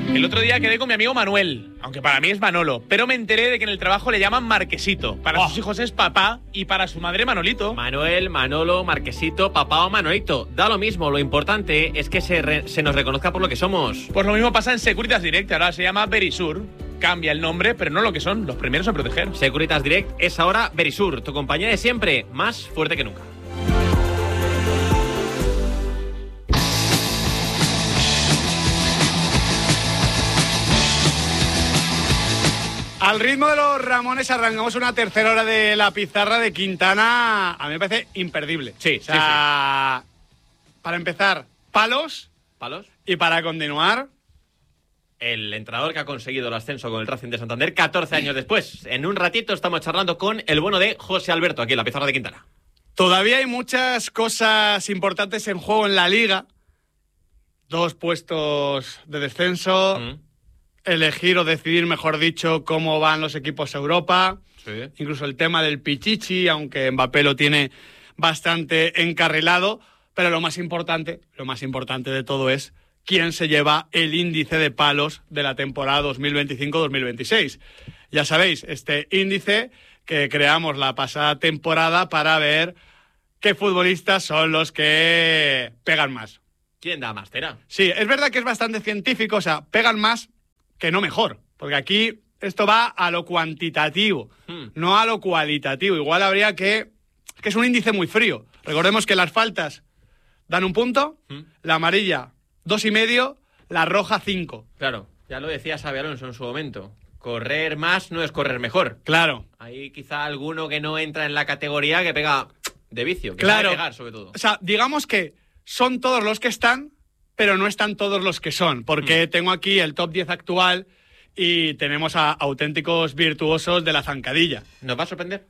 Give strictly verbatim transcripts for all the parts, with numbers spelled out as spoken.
El otro día quedé con mi amigo Manuel, aunque para mí es Manolo, pero me enteré de que en el trabajo le llaman Marquesito. Para Oh. sus hijos es papá y para su madre Manolito. Manuel, Manolo, Marquesito, papá o Manolito. Da lo mismo, lo importante es que se, re- se nos reconozca por lo que somos. Pues lo mismo pasa en Securitas Direct, ahora se llama Verisur. Cambia el nombre, pero no lo que son, los primeros en proteger. Securitas Direct es ahora Verisur, tu compañía de siempre, más fuerte que nunca. Al ritmo de los Ramones arrancamos una tercera hora de la pizarra de Quintana. A mí me parece imperdible. Sí, o sea, para empezar, palos. ¿Palos? Y para continuar, El entrenador que ha conseguido el ascenso con el Racing de Santander catorce años después. En un ratito estamos charlando con el bueno de José Alberto, aquí en la pizarra de Quintana. todavía hay muchas cosas importantes en juego en la Liga. Dos puestos de descenso. Mm. Elegir o decidir, mejor dicho, cómo van los equipos a Europa. Sí. Incluso el tema del Pichichi, aunque Mbappé lo tiene bastante encarrilado. Pero lo más importante, lo más importante de todo es quién se lleva el índice de palos de la temporada dos mil veinticinco dos mil veintiséis. Ya sabéis, este índice que creamos la pasada temporada para ver qué futbolistas son los que pegan más. ¿Quién da más cera? Sí, es verdad que es bastante científico, o sea, pegan más que no mejor, porque aquí esto va a lo cuantitativo, Hmm. no a lo cualitativo. Igual habría que... que es un índice muy frío. Recordemos que las faltas dan un punto, Hmm. la amarilla dos y medio, la roja cinco. Claro, ya lo decía Xabi Alonso en su momento. Correr más no es correr mejor. Claro, Hay quizá alguno que no entra en la categoría que pega de vicio, que Claro. sabe pegar sobre todo. o sea, digamos que son todos los que están, pero no están todos los que son, porque Hmm. tengo aquí el top diez actual y tenemos a auténticos virtuosos de la zancadilla. ¿Nos va a sorprender?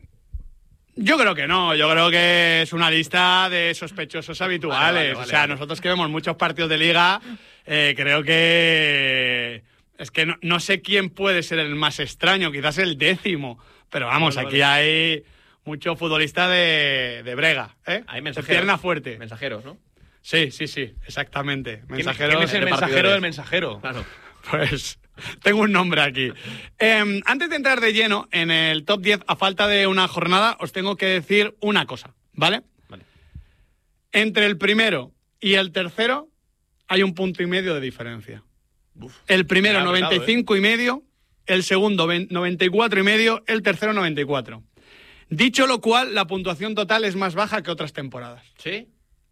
Yo creo que no, yo creo que es una lista de sospechosos habituales. Vale, vale, vale, o sea, vale. nosotros que vemos muchos partidos de liga, eh, creo que... Es que no, no sé quién puede ser el más extraño, quizás el décimo. Pero vamos, Vale, aquí vale. hay mucho futbolista de, de brega, ¿eh? Hay de mensajeros. pierna fuerte. Mensajeros, ¿no? Sí, sí, sí, exactamente. ¿Quién, Mensajeros. quién es el repartidores. mensajero del mensajero? Claro. Pues tengo un nombre aquí. Eh, antes de entrar de lleno en el top diez, a falta de una jornada, os tengo que decir una cosa, ¿vale? Vale. Entre el primero y el tercero hay un punto y medio de diferencia. Uf. El primero Me ha apretado, noventa y cinco y medio, el segundo ve- noventa y cuatro y medio, el tercero noventa y cuatro. Dicho lo cual, la puntuación total es más baja que otras temporadas. ¿Sí?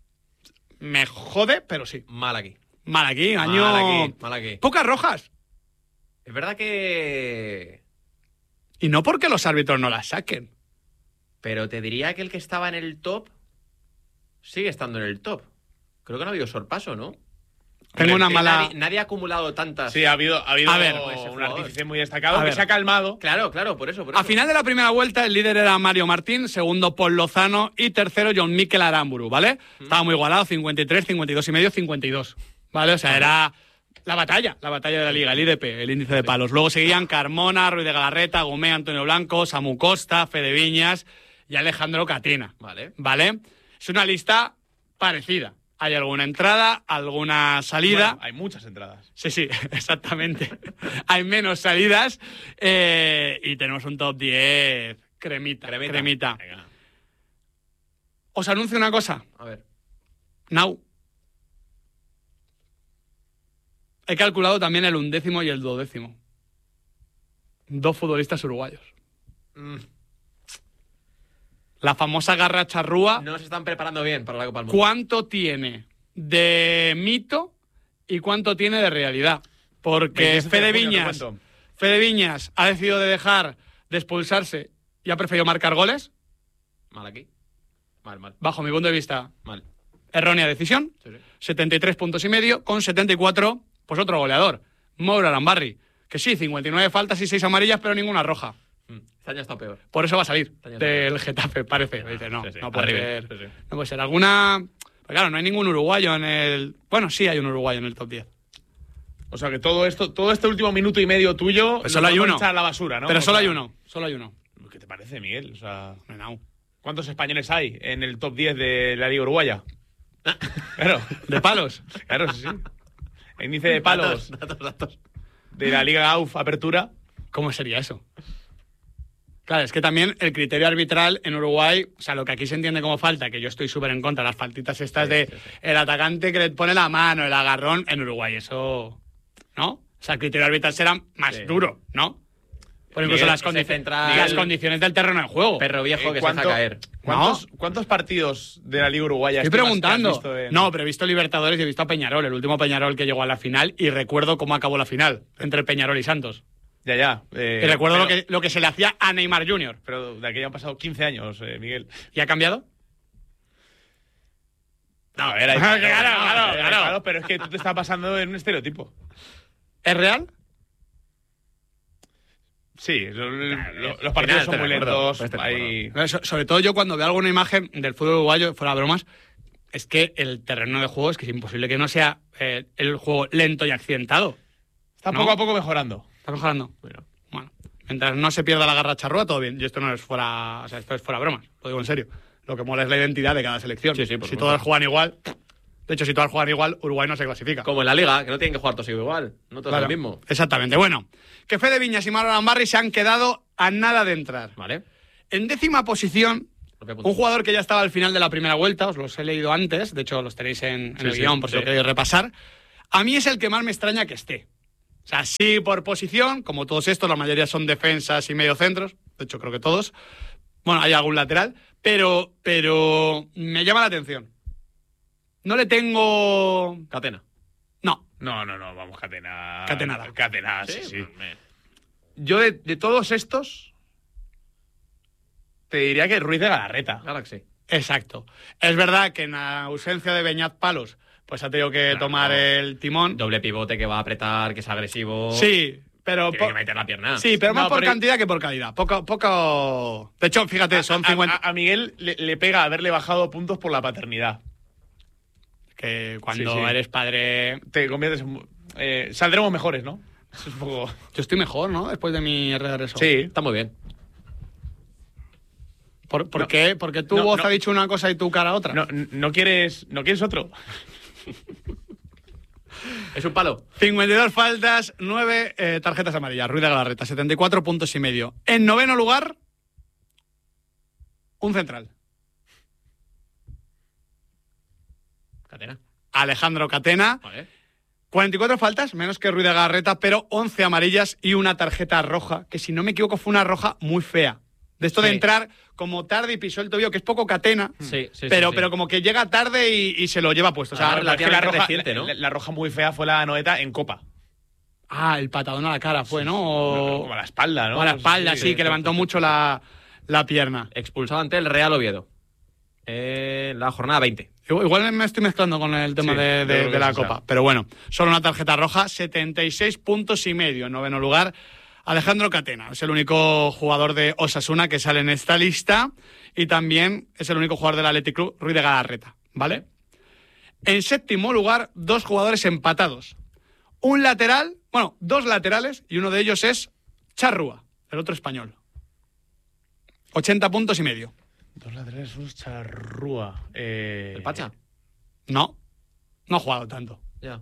Me jode, pero sí. Mal aquí. Mal aquí, año... Mal aquí, mal aquí. Pocas rojas. Es verdad que... Y no porque los árbitros no las saquen. Pero te diría que el que estaba en el top sigue estando en el top. Creo que no ha habido sorpaso, ¿no? Tengo una Que mala... Nadie, nadie ha acumulado tantas... Sí, ha habido, ha habido A ver, ese un jugador. artífice muy destacado A que ver. se ha calmado. Claro, claro, por eso, por eso. A final de la primera vuelta, el líder era Mario Martín, segundo Paul Lozano y tercero John Mikel Aramburu, ¿vale? Estaba muy igualado, cincuenta y tres, cincuenta y dos y medio, cincuenta y dos, ¿vale? O sea, era la batalla, la batalla de la Liga, el I D P, el índice de palos. Luego seguían Carmona, Ruiz de Galarreta, Gomé, Antonio Blanco, Samu Costa, Fede Viñas y Alejandro Catina, Vale. ¿vale? Es una lista parecida. Hay alguna entrada, alguna salida. Bueno, hay muchas entradas. Sí, sí, exactamente. Hay menos salidas eh, y tenemos un top diez cremita, cremita. Cremita. Venga, Os anuncio una cosa. a ver. Now. He calculado también el undécimo y el duodécimo. Dos futbolistas uruguayos. Mm, La famosa garra charrúa. no se están preparando bien para la Copa del Mundo. ¿Cuánto tiene de mito y cuánto tiene de realidad? Porque veintisiete de Fede junio, te Viñas, cuento. Fede Viñas ha decidido de dejar de expulsarse y ha preferido marcar goles. Mal aquí. Mal, mal, Bajo mi punto de vista, mal. errónea decisión. Sí, sí. setenta y tres puntos y medio, con setenta y cuatro, pues otro goleador, Mauro Arambarri. Que sí, cincuenta y nueve faltas y seis amarillas, pero ninguna roja. Mm, Este año está peor. Por eso va a salir Está ya del Getafe, parece. Dice, no, Sí, sí, no puede arriba. ser. Sí, sí. No puede ser. Alguna... Pues claro, no hay ningún uruguayo en el... Bueno, sí hay un uruguayo en el top diez. O sea que todo esto, todo este último minuto y medio tuyo, Pues solo lo hay vamos a uno. echar a la basura, ¿no? Pero O solo sea, hay uno, solo hay uno. ¿Qué te parece, Miguel? O sea, No. ¿cuántos españoles hay en el top diez de la Liga Uruguaya? Claro, ¿De palos? claro, sí, sí. índice de palos Datos, datos, datos. de la Liga A U F Apertura. ¿Cómo sería eso? Claro, es que también el criterio arbitral en Uruguay, o sea, lo que aquí se entiende como falta, que yo estoy súper en contra, las faltitas estas Sí, de sí, sí. el atacante que le pone la mano, el agarrón, en Uruguay, eso, ¿no? O sea, el criterio arbitral será más Sí. duro, ¿no? Por incluso Miguel, las, ese condi- central- las condiciones del terreno de juego. Perro viejo Eh, que ¿cuánto- se deja caer. ¿Cuántos, ¿Cuántos partidos de la Liga Uruguaya Estoy estimas que has preguntando. visto en- No, pero he visto Libertadores y he visto a Peñarol, el último Peñarol que llegó a la final, y recuerdo cómo acabó la final entre Peñarol y Santos. Ya, ya. eh, y recuerdo pero, lo, que, lo que se le hacía a Neymar junior Pero de aquello han pasado quince años, eh, Miguel. ¿Y ha cambiado? No, a ver, hay- Claro, no, claro, hay- claro. claro, pero es que tú te estás basando en un estereotipo. ¿Es real? Sí, lo- lo- los Al partidos final, son estoy muy de acuerdo, lentos. estoy de hay- So- Sobre todo yo cuando veo alguna imagen del fútbol uruguayo, fuera bromas, es que el terreno de juego es que es imposible que no sea eh, el juego lento y accidentado. Está ¿no? poco a poco mejorando. ¿Está mejorando? Bueno. Bueno, mientras no se pierda la garra charrúa, todo bien. Y esto no es fuera, o sea, esto es fuera bromas, lo digo en serio. Lo que mola es la identidad de cada selección. Sí, sí, por si supuesto. todas juegan igual, de hecho, si todas juegan igual, Uruguay no se clasifica. Como en la Liga, que no tienen que jugar todos igual. No todos Claro, el mismo. Exactamente. Bueno, que Fede Viñas y Mauro Lambarri se han quedado a nada de entrar. Vale. En décima posición, Lo que apunto. un jugador que ya estaba al final de la primera vuelta, os los he leído antes, de hecho los tenéis en, en Sí, el sí, guión por si sí. lo queréis repasar. A mí es el que más me extraña que esté. O sea, sí por posición, como todos estos, la mayoría son defensas y mediocentros, de hecho creo que todos. Bueno, hay algún lateral, pero, pero me llama la atención. No le tengo... Catena. No, No, no, no, vamos, Catena. Catenada. Catena, sí, sí. pues, me- Yo de, de todos estos, te diría que Ruiz de Galarreta. Galaxy. exacto. Es verdad que en la ausencia de Beñat Palos, pues ha tenido que Claro. tomar el timón. Doble pivote que va a apretar, que es agresivo. Sí, pero... Tiene po- que meter la pierna. Sí, pero más No, por pero- cantidad que por calidad. Poco, poco... De hecho, fíjate, son A- a- cincuenta... A, a Miguel le, le pega haberle bajado puntos por la paternidad. Que cuando Sí, sí. eres padre... Te conviertes en. Eh, saldremos mejores, ¿no? Eso es un poco. Yo estoy mejor, ¿no? Después de mi regreso. Sí. Está muy bien. ¿Por, por No. qué? Porque tu No, voz no. ha dicho una cosa y tu cara otra. No, no quieres. ¿No quieres otro? Es un palo. cincuenta y dos faltas, nueve eh, tarjetas amarillas. Ruiz de Galarreta, setenta y cuatro puntos y medio. En noveno lugar, un central. Catena. Alejandro Catena. Vale. cuarenta y cuatro faltas, menos que Ruiz de Galarreta, pero once amarillas y una tarjeta roja, que si no me equivoco fue una roja muy fea. De esto de Sí. entrar como tarde y pisó el tobillo, que es poco Catena, Sí, sí, pero, sí, sí. pero como que llega tarde y, y se lo lleva puesto. O sea, Ah, Pero es que la relativamente roja, reciente, ¿no? la, la roja muy fea fue la noeta en Copa. ah, el patadón a la cara fue, ¿no? O, Como a la espalda, ¿no? o a la espalda, sí, sí, que levantó mucho la, la pierna. Expulsado ante el Real Oviedo. En la jornada veinte. Igual igual me estoy mezclando con el tema Sí, de, yo de- creo de que la es esa. Copa. Pero bueno, solo una tarjeta roja, setenta y seis puntos y medio. En noveno lugar, Alejandro Catena. Es el único jugador de Osasuna que sale en esta lista. Y también es el único jugador del Athletic Club, Ruiz de Galarreta. ¿Vale? En séptimo lugar, dos jugadores empatados. Un lateral, bueno, dos laterales, y uno de ellos es Charrúa, el otro español. ochenta puntos y medio. Dos laterales, un charrúa. Eh, ¿El Pacha? No, no ha jugado tanto. Ya.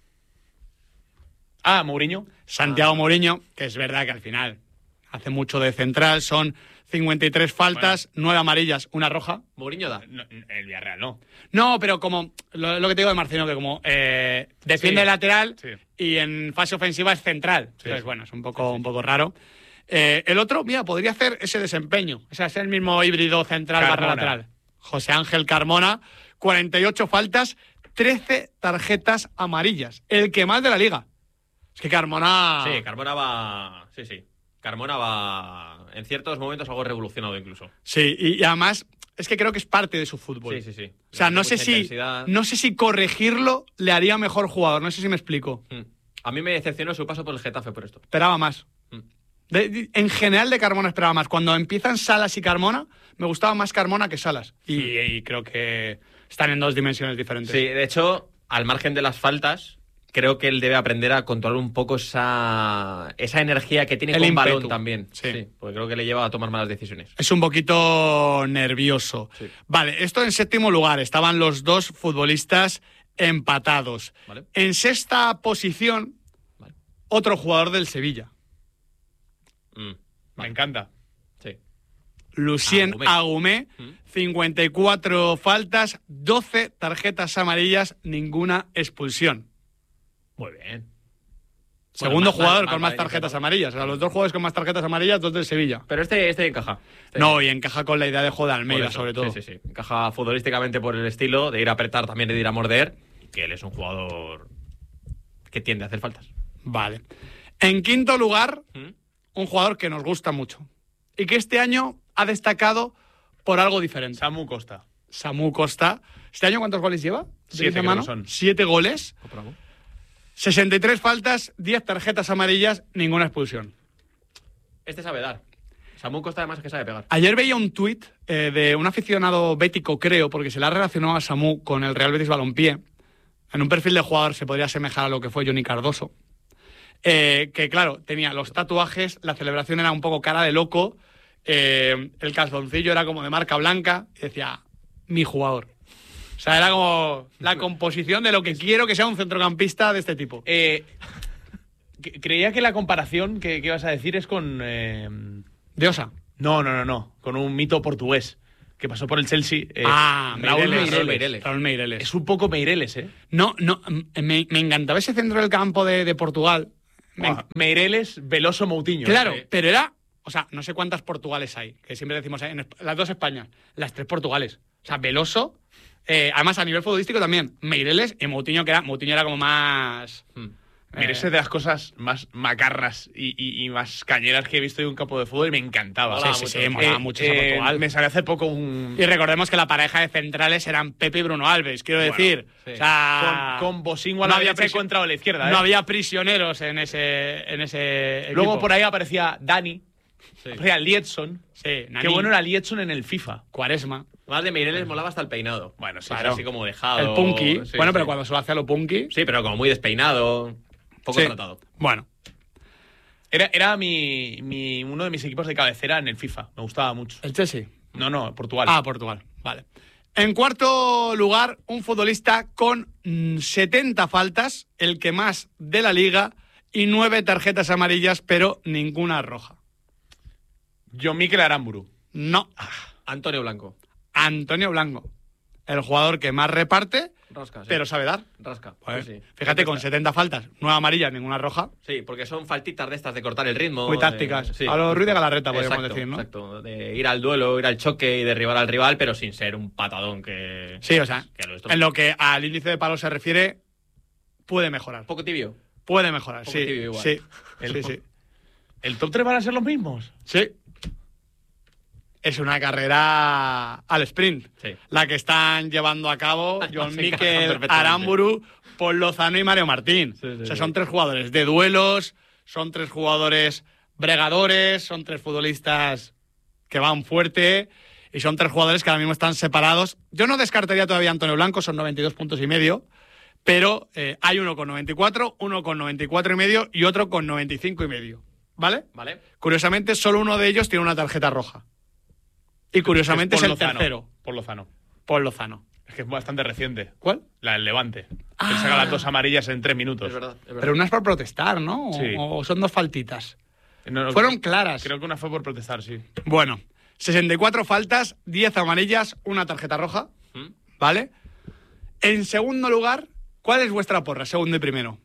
Ah, Mourinho. Santiago Mourinho, que es verdad que al final hace mucho de central, son cincuenta y tres faltas, nueve amarillas, una roja. Mourinho da. No, el Villarreal no. No, pero como lo, lo que te digo de Marcelino, que como eh, defiende Sí, lateral sí. y en fase ofensiva es central. Sí, Entonces, sí. bueno, es un poco, un poco raro. Eh, el otro, mira, podría hacer ese desempeño. O sea, es el mismo híbrido central barra Carmona. lateral. José Ángel Carmona, cuarenta y ocho faltas, trece tarjetas amarillas. El que más de la liga. Es que Carmona... Sí, Carmona va. Sí, sí. Carmona va. En ciertos momentos algo revolucionado incluso. Sí, y, y además es que creo que es parte de su fútbol. Sí, sí, sí. O sea, Le no mete sé mucha si intensidad. no sé si corregirlo le haría mejor jugador. No sé si me explico. Mm. A mí me decepcionó su paso por el Getafe por esto. Esperaba más. Mm. De- de- en general de Carmona esperaba más. Cuando empiezan Salas y Carmona, me gustaba más Carmona que Salas. Y, y creo que están en dos dimensiones diferentes. Sí, de hecho, al margen de las faltas, creo que él debe aprender a controlar un poco esa, esa energía que tiene El con ímpetu. balón también. Sí. Porque creo que le lleva a tomar malas decisiones. Es un poquito nervioso. Sí. Vale, esto en séptimo lugar. Estaban los dos futbolistas empatados. Vale. En sexta posición, Vale. otro jugador del Sevilla, Mm, Me encanta. sí. Lucien Agumé. Agumé, Mm. cincuenta y cuatro faltas, doce tarjetas amarillas, ninguna expulsión. Muy bien. Segundo mal- jugador mal- con mal más para tarjetas iniciar, amarillas. O sea, los dos jugadores con más tarjetas amarillas, dos del Sevilla. Pero este, este encaja. Este- No, y encaja con la idea de juego de por Almeida, eso. sobre todo. Sí, sí, sí. Encaja futbolísticamente por el estilo de ir a apretar también y de ir a morder. Y que él es un jugador que tiende a hacer faltas. Vale. En quinto lugar, ¿Mm? un jugador que nos gusta mucho y que este año ha destacado por algo diferente. Samu Costa. Samu Costa. ¿Este año cuántos goles lleva? Siete, ¿Tenéis a creo mano? que son. Siete goles, Compramos. sesenta y tres faltas, diez tarjetas amarillas, ninguna expulsión. Este sabe dar. Samu Costa además es que sabe pegar. Ayer veía un tuit eh, de un aficionado bético, creo, porque se le ha relacionado a Samu con el Real Betis Balompié. En un perfil de jugador se podría asemejar a lo que fue Johnny Cardoso. Eh, que claro, tenía los tatuajes, la celebración era un poco cara de loco, eh, el calzoncillo era como de marca blanca, y decía, mi jugador. O sea, era como la composición de lo que quiero que sea un centrocampista de este tipo. Eh, que- creía que la comparación que, que ibas a decir es con... eh, De Osa. no, no, no, no. Con un mito portugués que pasó por el Chelsea. eh, ah, Raúl Meireles. Meireles. Meireles. Raúl Meireles. Es un poco Meireles, ¿eh? No, no, me, me encantaba ese centro del campo de, de Portugal. Me Buah, Meireles, Veloso Moutinho. Claro, Sí. pero era. O sea, no sé cuántas Portugales hay, que siempre decimos en Esp- las dos Españas, las tres Portugales. O sea, Veloso, eh, además a nivel futbolístico también, Meireles y Moutinho, que era, Moutinho era como más. Mm. Mira, ese eh, de las cosas más macarras y, y- y más cañeras que he visto de un campo de fútbol y me encantaba. Molaba sí, sí, mucho. sí, molaba mucho esa Portugal. Me salió hace poco un... Y recordemos que la pareja de centrales eran Pepe y Bruno Alves, quiero Bueno, decir. sí. O sea, Con, con Bosingua a no la había derecha y presi- contra a la izquierda. ¿eh? no había prisioneros en ese, en ese equipo. Luego por ahí aparecía Dani, Sí. aparecía Liedson. Sí, Nani, Qué bueno era Liedson en el FIFA. Cuaresma. Más de Meireles molaba hasta el peinado. Bueno, sí, Claro. Así como dejado. El punky. Sí, bueno, sí. pero cuando se lo hace a lo punky. Sí, pero como muy despeinado. Poco Sí. tratado. Bueno, Era, era mi, mi- uno de mis equipos de cabecera en el FIFA. Me gustaba mucho. el Chelsea. No, no, Portugal. Ah, Portugal. Vale. En cuarto lugar, un futbolista con mm, setenta faltas, el que más de la liga, y nueve tarjetas amarillas, pero ninguna roja. John Mikel Aramburu. No. Antonio Blanco. Antonio Blanco. El jugador que más reparte, Rasca, sí. pero sabe dar. Rasca. Pues, sí, sí. fíjate, con setenta faltas, nueve amarillas, ninguna roja. Sí, porque son faltitas de estas de cortar el ritmo. Muy de- tácticas. sí. A lo Ruiz de Galarreta, podríamos Exacto, decir, ¿no? Exacto. De ir al duelo, ir al choque y derribar al rival, pero sin ser un patadón que. Sí, o sea, que lo destroza. en lo que al índice de palos se refiere, puede mejorar. Un poco tibio. Puede mejorar, poco sí. tibio igual. Sí, El sí, po- sí. ¿El top tres van a ser los mismos? Sí. Es una carrera al sprint. Sí. La que están llevando a cabo John Se encajan Mikel, perfectamente. Aramburu, Paul Lozano y Mario Martín. Sí, sí, o sea, sí. son tres jugadores de duelos, son tres jugadores bregadores, son tres futbolistas que van fuerte y son tres jugadores que ahora mismo están separados. Yo no descartaría todavía a Antonio Blanco, son noventa y dos puntos y medio, pero eh, hay uno con noventa y cuatro, uno con noventa y cuatro y medio y otro con noventa y cinco y medio. ¿Vale? ¿Vale? Curiosamente, solo uno de ellos tiene una tarjeta roja. Y curiosamente es, Paul el Lozano. tercero, Por Lozano. Paul Lozano. Es que es bastante reciente. ¿Cuál? La del Levante. Ah. Que saca las dos amarillas en tres minutos. Es verdad. Es verdad. Pero una es por protestar, ¿no? O- Sí. O son dos faltitas. No, no, Fueron claras. Creo que una fue por protestar, sí. Bueno, sesenta y cuatro faltas, diez amarillas, una tarjeta roja, ¿Mm? ¿vale? En segundo lugar, ¿cuál es vuestra porra? Segundo y primero.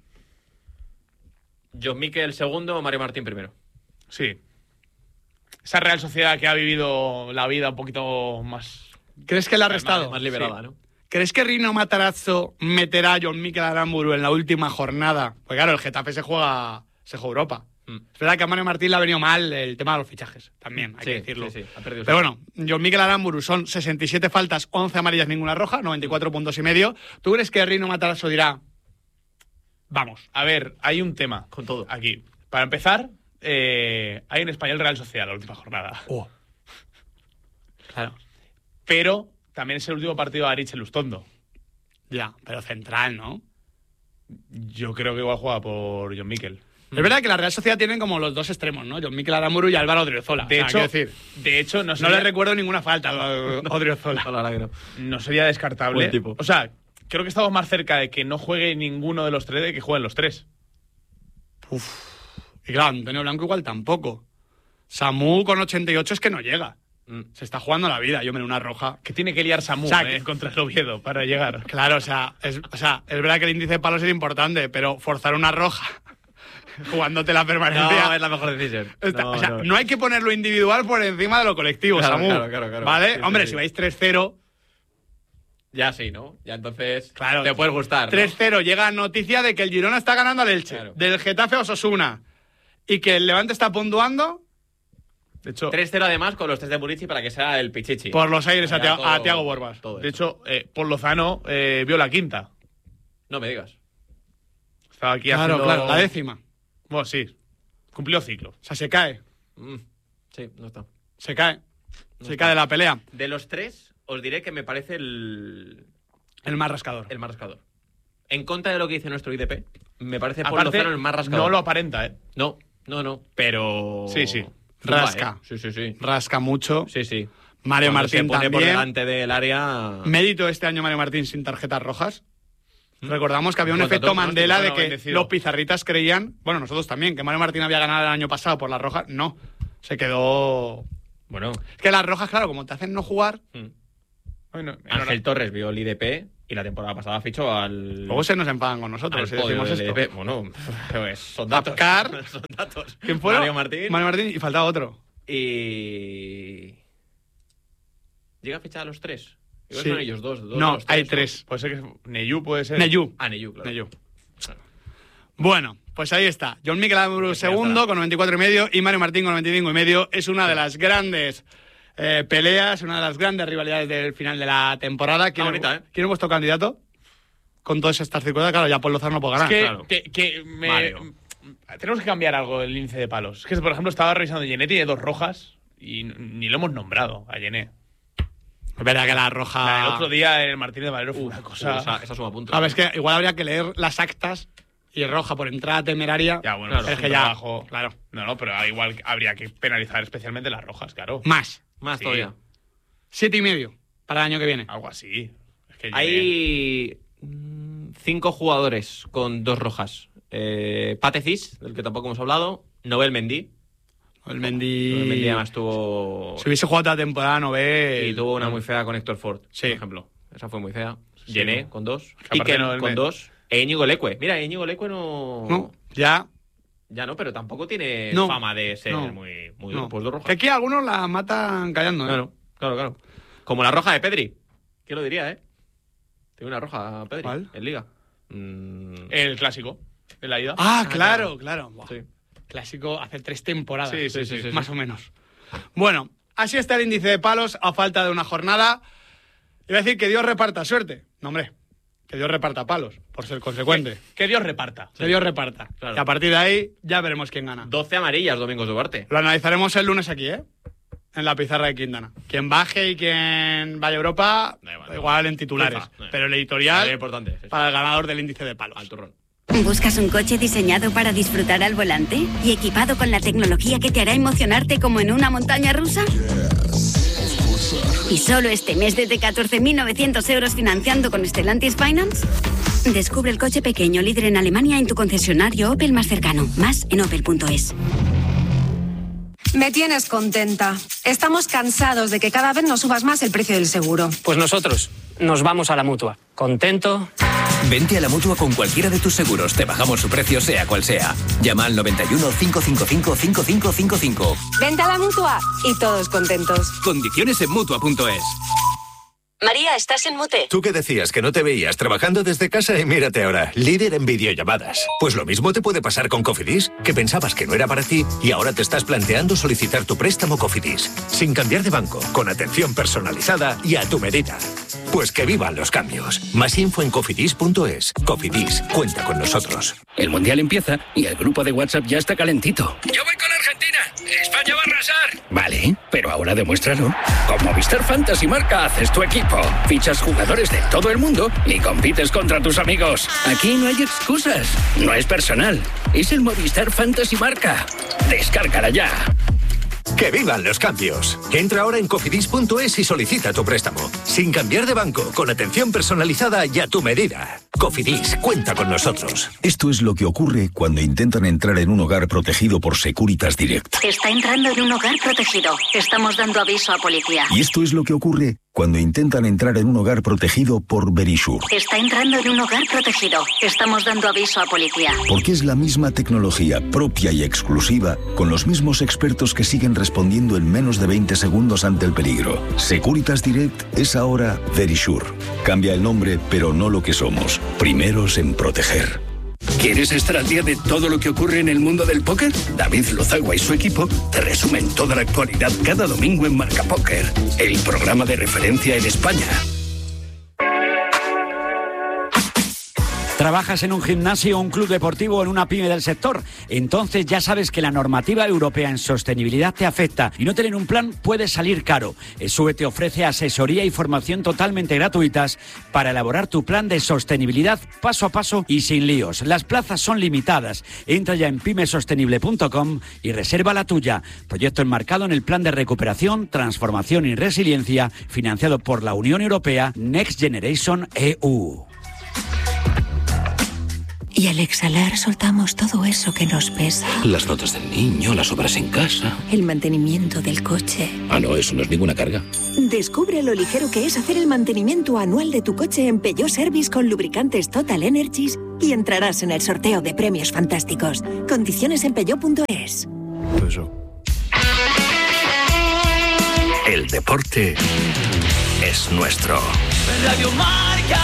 John Mikel segundo, Mario Martín primero. Sí. Esa Real Sociedad que ha vivido la vida un poquito más... ¿Crees que le ha Más, restado? más liberada, Sí. ¿no? ¿Crees que Rino Matarazzo meterá a John Mikel Aramburu en la última jornada? Pues claro, el Getafe se juega, se juega Europa. Mm. Es verdad que a Mario Martín le ha venido mal el tema de los fichajes, también, hay Sí, que decirlo. sí, sí, ha perdido Pero su- bueno, John Mikel Aramburu son sesenta y siete faltas, once amarillas, ninguna roja, noventa y cuatro puntos y medio. ¿Tú crees que Rino Matarazzo dirá, vamos? A ver, hay un tema Con todo. aquí. Para empezar, eh, hay en Español Real Sociedad la última jornada. Oh. Claro, Pero también es el último partido de Aritz Lustondo. ya, pero central, ¿no? Yo creo que igual juega por John Mikel. Es verdad que la Real Sociedad tienen como los dos extremos, ¿no? John Mikel Aramburu y Álvaro Odriozola. De O sea, hecho, quiero decir, de hecho no, no sería, le recuerdo ninguna falta a Odriozola. No, la verdad que no. no sería descartable. Buen tipo. O sea, creo que estamos más cerca de que no juegue ninguno de los tres de que jueguen los tres. Uf. Y claro, Antonio Blanco igual tampoco. Samu con ochenta y ocho es que no llega. Mm. Se está jugando la vida. Yo me una roja. Que tiene que liar Samu, o sea, eh, que... contra el Oviedo para llegar. Claro, o sea, es, o sea, es verdad que el índice de palos es importante, pero forzar una roja jugándote la permanencia... No, es la mejor decisión. Está, no, o sea, no. no hay que poner lo individual por encima de lo colectivo, claro, Samu. Claro, claro, claro. ¿Vale? Sí, Hombre, sí, si sí. vais tres cero... Ya sí, ¿no? Ya entonces claro, te puede gustar, ¿no? tres cero llega noticia de que el Girona está ganando al Elche, claro. Del Getafe a Osasuna, y que el Levante está puntuando. De hecho, tres cero además con los tres de Murici para que sea el Pichichi. Por los aires a, todo, a Thiago Borbas. De hecho, eh, Paul Lozano eh, vio la quinta. No me digas. Estaba aquí claro, haciendo... Claro, la décima. Bueno, sí. Cumplió ciclo. O sea, se cae. Mm, sí, no está. Se cae. No se está. cae de la pelea. De los tres... Os diré que me parece el... El más rascador. El más rascador. En contra de lo que dice nuestro I D P, me parece Aparte, Paul Lozano el más rascador. No lo aparenta, ¿eh? No, no, no. Pero... Sí, sí. Rasca. ¿eh? Sí, sí, sí. Rasca mucho. Sí, sí. Mario Cuando Martín se pone también. por delante del área... Mérito este año Mario Martín sin tarjetas rojas. ¿Mm? Recordamos que había un efecto todo, Mandela no, de no, que bendecido. los pizarritas creían, bueno, nosotros también, que Mario Martín había ganado el año pasado por las rojas. No. Se quedó... Bueno. Es que las rojas, claro, como te hacen no jugar... Mm. Bueno, Ángel la... Torres vio el I D P y la temporada pasada fichó al... Luego se nos enfadan con nosotros si decimos esto. I D P. Bueno, pues son datos. Apcar, son datos. ¿Quién fue? Mario Martín. Mario Martín y faltaba otro. Y... ¿Llega a fichar a los tres? Igual Sí. son ellos dos. dos no, los hay ¿no? tres. Puede ser que... Neyu puede ser... Neyu. Ah, Neyu, claro. Neyu. Claro. Bueno, pues ahí está. John Miguel Ambrú segundo con noventa y cuatro y medio y Mario Martín con noventa y cinco y medio. Es una de las grandes eh, peleas, una de las grandes rivalidades del final de la temporada. ¿Quién, bonita, es, ¿eh? ¿Quién es vuestro candidato? Con todas estas circunstancias, claro, ya Paul Lozano no puede Es ganar. que, claro. que, que me... Mario. Tenemos que cambiar algo el índice de palos. Es que, por ejemplo, estaba revisando Genetti de dos rojas y ni lo hemos nombrado a Gené. Es verdad que la roja... La del otro día el Martín de Valero fue una cosa... Uh, esa, esa suma puntos. A ver, es que igual habría que leer las actas y roja por entrada temeraria. Ya, bueno, Claro, es es que que ya... ya... Bajo. Claro. No, no, pero igual habría que penalizar especialmente las rojas, claro. Más. Más Sí. todavía. Siete y medio para el año que viene. Algo así. Es que Gené- Hay mm, cinco jugadores con dos rojas. Eh, Patecis, del que tampoco hemos hablado. Nobel Mendy. El Mendy... Nobel Mendy además tuvo... Si hubiese jugado toda la temporada, no ve... Y tuvo una muy fea con Héctor Ford, Sí. por ejemplo. Esa fue muy fea. Sí. Gené con dos. Que aparte Iker no, el con me- dos. E Íñigo Leque. Mira, Íñigo Leque no... No, ya... Ya no, pero tampoco tiene No. fama de ser No. muy, muy No. pues dos rojas. Que aquí algunos la matan callando, ¿eh? Claro, claro, claro. Como la roja de Pedri. ¿Quién lo diría, eh? Tiene una roja Pedri ¿Cuál? en Liga. Mm, El clásico, en la ida. Ah, Ah, claro, claro. Buah. sí. Clásico hace tres temporadas. Sí, sí, sí, sí, Más sí. o menos. Bueno, así está el índice de palos a falta de una jornada. Iba a decir que Dios reparta suerte. No, hombre, que Dios reparta palos, por ser consecuente. Que Dios reparta. Que Dios reparta. Claro. Y a partir de ahí ya veremos quién gana. doce amarillas, Domingos Duarte. Lo analizaremos el lunes aquí, ¿eh? En la pizarra de Quintana. Quien baje y quien vaya a Europa, Da igual, da igual en titulares. FIFA, eh. Pero el Muy editorial importante. Sí, sí. para el ganador del índice de palos. Al turrón. ¿Buscas un coche diseñado para disfrutar al volante y equipado con la tecnología que te hará emocionarte como en una montaña rusa? ¿Y solo este mes desde catorce mil novecientos euros financiando con Stellantis Finance? Descubre el coche pequeño líder en Alemania en tu concesionario Opel más cercano. Más en opel punto es. Me tienes contenta. Estamos cansados de que cada vez nos subas más el precio del seguro. Pues nosotros nos vamos a la Mutua. Contento. Vente a la Mutua con cualquiera de tus seguros. Te bajamos su precio sea cual sea. Llama al noventa y uno, cinco cinco cinco, cinco cinco cinco cinco. Vente a la Mutua y todos contentos. Condiciones en Mutua punto es. María, estás en mute. Tú que decías que no te veías trabajando desde casa y mírate ahora, líder en videollamadas. Pues lo mismo te puede pasar con Cofidis, que pensabas que no era para ti y ahora te estás planteando solicitar tu préstamo Cofidis. Sin cambiar de banco, con atención personalizada y a tu medida. Pues que vivan los cambios. Más info en cofidis punto es. Cofidis, cuenta con nosotros. El Mundial empieza y el grupo de WhatsApp ya está calentito. Yo voy con Argentina. España va a arrasar. Vale, pero ahora demuéstralo. Con Movistar Fantasy Marca haces tu equipo. Fichas jugadores de todo el mundo y compites contra tus amigos. Aquí no hay excusas. No es personal. Es el Movistar Fantasy Marca. Descárgala ya. ¡Que vivan los cambios! Entra ahora en cofidis punto es y solicita tu préstamo. Sin cambiar de banco, con atención personalizada y a tu medida. Cofidis, cuenta con nosotros. Esto es lo que ocurre cuando intentan entrar en un hogar protegido por Securitas Direct. Está entrando en un hogar protegido. Estamos dando aviso a policía. Y esto es lo que ocurre cuando intentan entrar en un hogar protegido por Verisure. Está entrando en un hogar protegido. Estamos dando aviso a policía. Porque es la misma tecnología propia y exclusiva, con los mismos expertos que siguen respondiendo en menos de veinte segundos ante el peligro. Securitas Direct es ahora Verisure. Cambia el nombre, pero no lo que somos. Primeros en proteger. ¿Quieres estar al día de todo lo que ocurre en el mundo del póker? David Lozagua y su equipo te resumen toda la actualidad cada domingo en Marca Póker, el programa de referencia en España. ¿Trabajas en un gimnasio, un club deportivo o en una pyme del sector? Entonces ya sabes que la normativa europea en sostenibilidad te afecta y no tener un plan puede salir caro. ESUE te ofrece asesoría y formación totalmente gratuitas para elaborar tu plan de sostenibilidad paso a paso y sin líos. Las plazas son limitadas. Entra ya en pyme sostenible punto com y reserva la tuya. Proyecto enmarcado en el Plan de Recuperación, Transformación y Resiliencia financiado por la Unión Europea Next Generation E U. Y al exhalar soltamos todo eso que nos pesa. Las notas del niño, las obras en casa. El mantenimiento del coche. Ah, no, eso no es ninguna carga. Descubre lo ligero que es hacer el mantenimiento anual de tu coche en Peugeot Service con lubricantes Total Energies y entrarás en el sorteo de premios fantásticos. Condiciones en peugeot punto es. El deporte es nuestro. Radio Marca.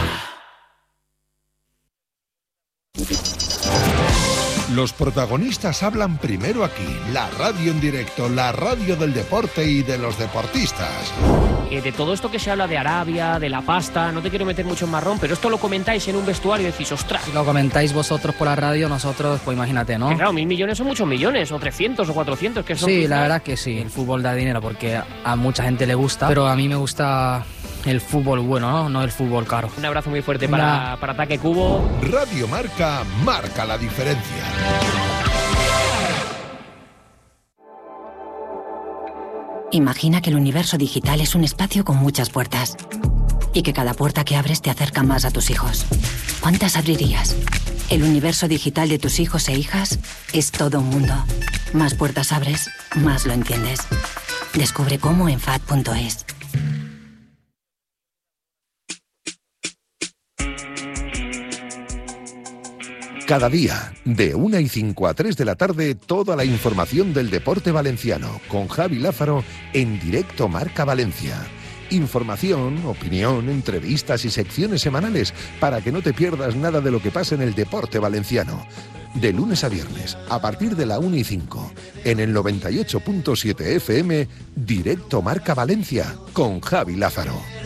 Los protagonistas hablan primero aquí, la radio en directo, la radio del deporte y de los deportistas. Eh, de todo esto que se habla de Arabia, de la pasta, no te quiero meter mucho en marrón, pero esto lo comentáis en un vestuario y decís, ostras. Si lo comentáis vosotros por la radio, nosotros, pues imagínate, ¿no? Que claro, mil millones son muchos millones, o trescientos o cuatrocientos, que son... Sí, quizás... la verdad que sí, el fútbol da dinero porque a mucha gente le gusta, pero a mí me gusta... el fútbol bueno, ¿no? No el fútbol caro. Un abrazo muy fuerte para, para Ataque Cubo. Radio Marca marca la diferencia. Imagina que el universo digital es un espacio con muchas puertas y que cada puerta que abres te acerca más a tus hijos. ¿Cuántas abrirías? El universo digital de tus hijos e hijas es todo un mundo. Más puertas abres, más lo entiendes. Descubre cómo en F A D punto es. Cada día, de una y cinco a tres de la tarde, toda la información del deporte valenciano, con Javi Lázaro en directo Marca Valencia. Información, opinión, entrevistas y secciones semanales para que no te pierdas nada de lo que pasa en el deporte valenciano. De lunes a viernes, a partir de la una y cinco, en el noventa y ocho punto siete F M, directo Marca Valencia, con Javi Lázaro.